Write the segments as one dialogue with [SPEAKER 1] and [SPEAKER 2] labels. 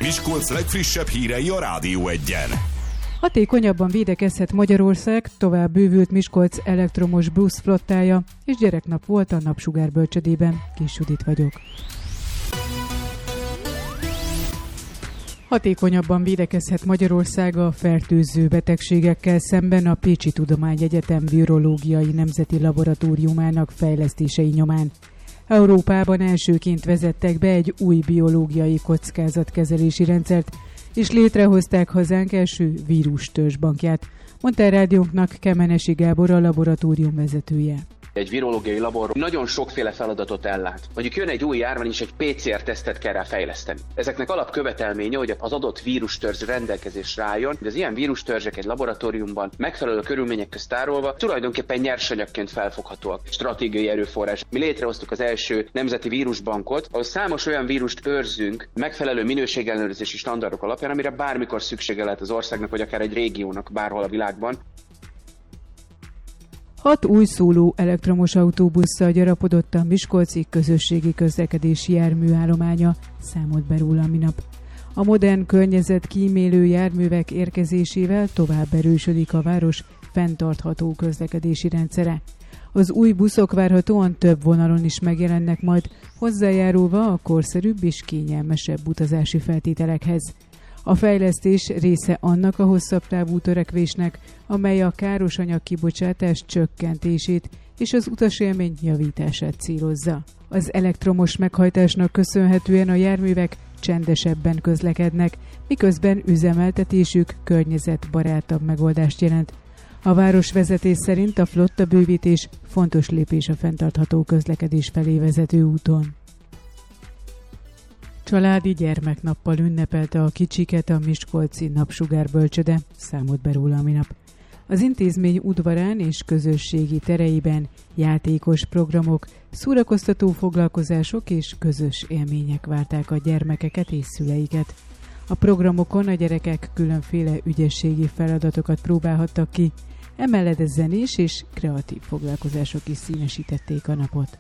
[SPEAKER 1] Miskolc legfrissebb hírei a Rádió Egyen.
[SPEAKER 2] Hatékonyabban védekezhet Magyarország, tovább bővült Miskolc elektromos buszflottája, és gyereknap volt a Napsugár bölcsödében. Kis Judit vagyok. Hatékonyabban védekezhet Magyarország a fertőző betegségekkel szemben a Pécsi Tudományegyetem Virológiai Nemzeti Laboratóriumának fejlesztései nyomán. Európában elsőként vezettek be egy új biológiai kockázatkezelési rendszert, és létrehozták hazánk első vírustörzsbankját, mondta a rádiónknak Kemenesi Gábor, a laboratórium vezetője.
[SPEAKER 3] Egy virológiai labor nagyon sokféle feladatot ellát. Mondjuk jön egy új járvány, és egy PCR-tesztet kell rá fejleszteni. Ezeknek alapkövetelménye, hogy az adott vírustörzs rendelkezésre álljon, de az ilyen vírustörzsek egy laboratóriumban megfelelő körülmények közt tárolva tulajdonképpen nyersanyagként felfoghatóak. Stratégiai erőforrás. Mi létrehoztuk az első nemzeti vírusbankot, ahol számos olyan vírust őrzünk megfelelő minőségellenőrzési standardok alapján, amire bármikor szüksége lehet az országnak, vagy akár egy régiónak bárhol a világban.
[SPEAKER 2] 6 új szóló elektromos autóbusszal gyarapodott a miskolci közösségi közlekedési járműállománya, számolt be róla minap. A modern környezetkímélő járművek érkezésével tovább erősödik a város fenntartható közlekedési rendszere. Az új buszok várhatóan több vonalon is megjelennek majd, hozzájárulva a korszerűbb és kényelmesebb utazási feltételekhez. A fejlesztés része annak a hosszabb távú törekvésnek, amely a káros anyagkibocsátás csökkentését és az utasélmény javítását célozza. Az elektromos meghajtásnak köszönhetően a járművek csendesebben közlekednek, miközben üzemeltetésük környezetbarátabb megoldást jelent. A városvezetés szerint a flotta bővítés fontos lépés a fenntartható közlekedés felé vezető úton. Családi gyermeknappal ünnepelte a kicsiket a miskolci Napsugár bölcsöde, számolt be róla minap. Az intézmény udvarán és közösségi tereiben játékos programok, szórakoztató foglalkozások és közös élmények várták a gyermekeket és szüleiket. A programokon a gyerekek különféle ügyességi feladatokat próbálhattak ki, emellett zenés és kreatív foglalkozások is színesítették a napot.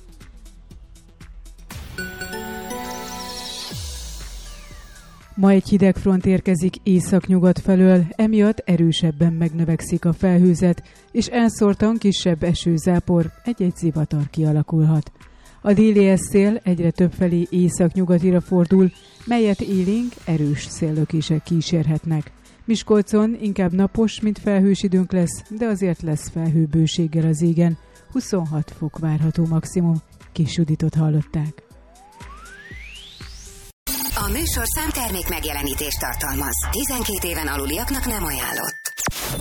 [SPEAKER 2] Ma egy hideg front érkezik északnyugat felől, emiatt erősebben megnövekszik a felhőzet, és elszórtan kisebb esőzápor, egy-egy zivatar kialakulhat. A déli szél egyre többfelé északnyugatira fordul, melyet élénk, erős széllökések kísérhetnek. Miskolcon inkább napos, mint felhős időnk lesz, de azért lesz felhőbőséggel az égen. 26 fok várható maximum. Kis Juditot hallották.
[SPEAKER 4] A műsorszám termék megjelenítést tartalmaz. 12 éven aluliaknak nem ajánlott.